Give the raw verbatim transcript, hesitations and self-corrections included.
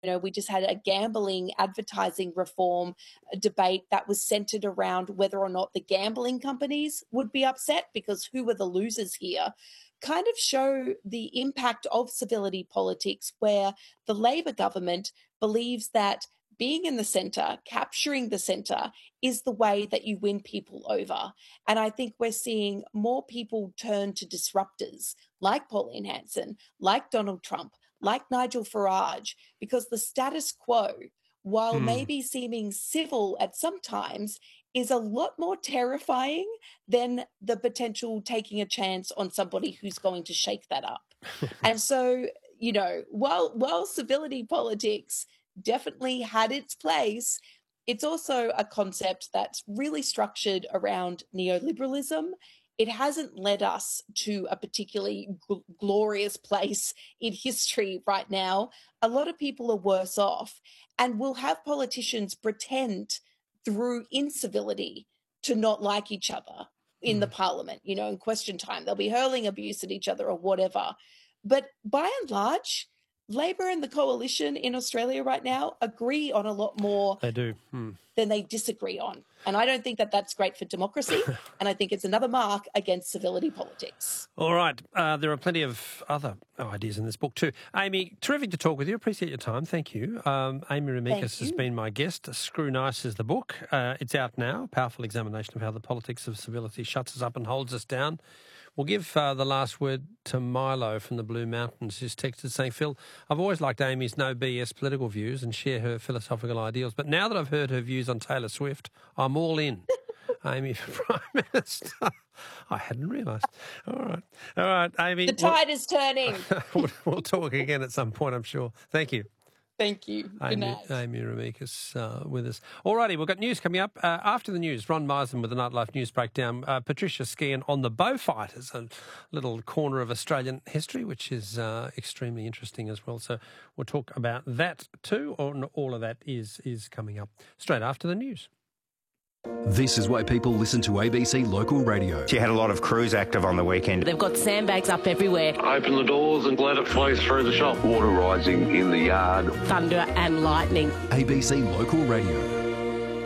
know, we just had a gambling advertising reform debate that was centered around whether or not the gambling companies would be upset, because who were the losers here, kind of show the impact of civility politics, where the Labor government believes that being in the centre, capturing the centre, is the way that you win people over. And I think we're seeing more people turn to disruptors like Pauline Hanson, like Donald Trump, like Nigel Farage, because the status quo, while Hmm. maybe seeming civil at some times, is a lot more terrifying than the potential taking a chance on somebody who's going to shake that up. And so, you know, while while civility politics definitely had its place, it's also a concept that's really structured around neoliberalism. It hasn't led us to a particularly gl- glorious place in history right now. A lot of people are worse off, and we'll have politicians pretend through incivility to not like each other in the parliament, you know, in question time. They'll be hurling abuse at each other or whatever. But by and large, Labor and the coalition in Australia right now agree on a lot more They do. Hmm. than they disagree on. And I don't think that that's great for democracy. And I think it's another mark against civility politics. All right. Uh, there are plenty of other ideas in this book too. Amy, terrific to talk with you. Appreciate your time. Thank you. Um, Amy Remeikis has been my guest. Screw Nice is the book. Uh, it's out now. A powerful examination of how the politics of civility shuts us up and holds us down. We'll give uh, the last word to Milo from the Blue Mountains, who's texted saying, Phil, I've always liked Amy's no B S political views and share her philosophical ideals, but now that I've heard her views on Taylor Swift, I'm all in. Amy for Prime Minister. I hadn't realised. All right. All right, Amy. The tide we'll, is turning. we'll, we'll talk again at some point, I'm sure. Thank you. Thank you. Good Amy, night. Amy Remeikis uh, with us. All righty, we've got news coming up. Uh, after the news, Ron Meisen with the Nightlife News Breakdown. Uh, Patricia Skian on the Beaufighters, a little corner of Australian history, which is uh, extremely interesting as well. So we'll talk about that too. All of that is, is coming up straight after the news. This is why people listen to A B C Local Radio. She had a lot of crews active on the weekend. They've got sandbags up everywhere. Open the doors and let it flow through the shop. Water rising in the yard. Thunder and lightning. A B C Local Radio.